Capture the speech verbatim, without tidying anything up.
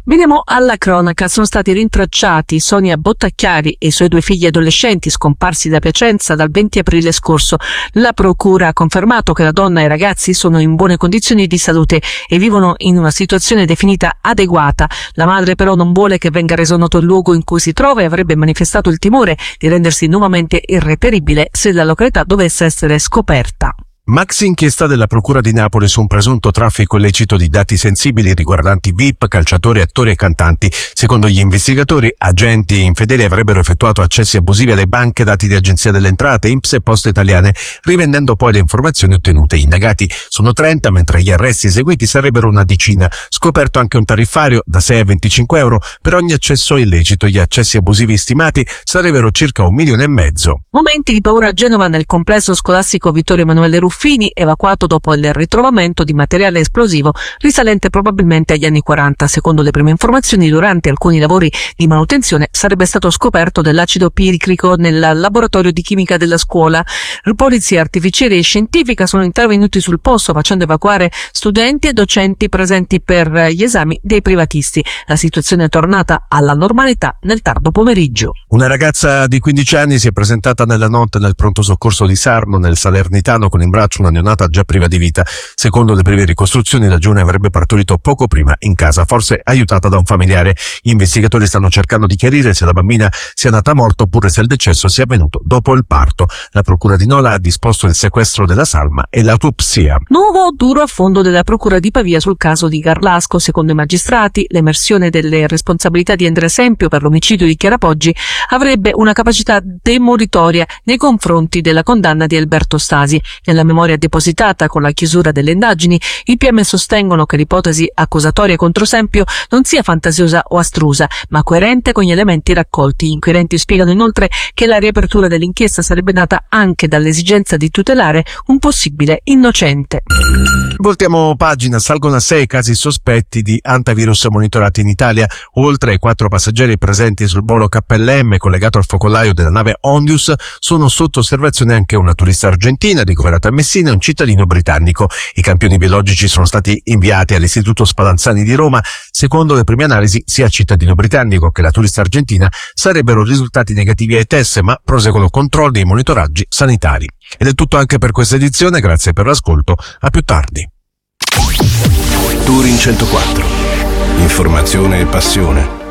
Veniamo alla cronaca. Sono stati rintracciati Sonia Bottacchiari e i suoi due figli adolescenti scomparsi da Piacenza dal venti aprile scorso. La procura ha confermato che la donna e i ragazzi sono in buone condizioni di salute e vivono in una situazione definita adeguata. La madre però non vuole che venga reso noto il luogo in cui si trova e avrebbe manifestato il timore di rendersi nuovamente irreperibile se la località dovesse essere scoperta. Maxi inchiesta della Procura di Napoli su un presunto traffico illecito di dati sensibili riguardanti V I P, calciatori, attori e cantanti. Secondo gli investigatori, agenti infedeli avrebbero effettuato accessi abusivi alle banche, dati di Agenzia delle Entrate, I N P S e Poste Italiane, rivendendo poi le informazioni ottenute. Gli indagati sono trenta, mentre gli arresti eseguiti sarebbero una decina. Scoperto anche un tariffario da sei a venticinque euro per ogni accesso illecito. Gli accessi abusivi stimati sarebbero circa un milione e mezzo. Momenti di paura a Genova nel complesso scolastico Vittorio Emanuele Ruffini, evacuato dopo il ritrovamento di materiale esplosivo risalente probabilmente agli anni quaranta. Secondo le prime informazioni, durante alcuni lavori di manutenzione sarebbe stato scoperto dell'acido piricrico nel laboratorio di chimica della scuola. Polizia, artificieri e scientifica sono intervenuti sul posto, facendo evacuare studenti e docenti presenti per gli esami dei privatisti. La situazione è tornata alla normalità nel tardo pomeriggio. Una ragazza di quindici anni si è presentata nella notte nel pronto soccorso di Sarno, nel Salernitano, con in braccio una neonata già priva di vita. Secondo le prime ricostruzioni, la giovane avrebbe partorito poco prima in casa, forse aiutata da un familiare. Gli investigatori stanno cercando di chiarire se la bambina sia nata morta oppure se il decesso sia avvenuto dopo il parto. La procura di Nola ha disposto il sequestro della salma e l'autopsia. Nuovo duro affondo della procura di Pavia sul caso di Garlasco. Secondo i magistrati, l'emersione delle responsabilità di Andrea Sempio per l'omicidio di Chiara Poggi avrebbe una capacità demolitoria nei confronti della condanna di Alberto Stasi. Nella memoria depositata con la chiusura delle indagini, i P M sostengono che l'ipotesi accusatoria contro Sempio non sia fantasiosa o astrusa, ma coerente con gli elementi raccolti. Gli inquirenti spiegano inoltre che la riapertura dell'inchiesta sarebbe nata anche dall'esigenza di tutelare un possibile innocente. Voltiamo pagina. Salgono a sei casi sospetti di antivirus monitorati in Italia. Oltre ai quattro passeggeri presenti sul volo K L M collegato al focolaio della nave Ondius, sono sotto osservazione anche una turista argentina ricoverata a Messina e un cittadino britannico. I campioni biologici sono stati inviati all'Istituto Spallanzani di Roma. Secondo le prime analisi, sia il cittadino britannico che la turista argentina sarebbero risultati negativi ai test, ma proseguono controlli e monitoraggi sanitari. Ed è tutto anche per questa edizione, grazie per l'ascolto, a più tardi. Touring centoquattro. Informazione e passione.